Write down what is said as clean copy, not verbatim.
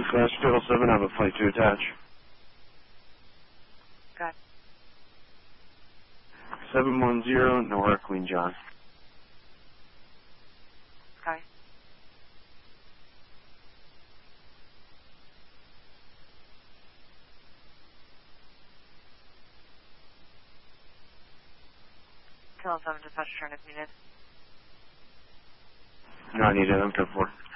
Class Total 7, I have a flight to attach. Got 710, Nora, Queen John. Okay. Telephone dispatch turn if needed. No, I need it. I'm code 4.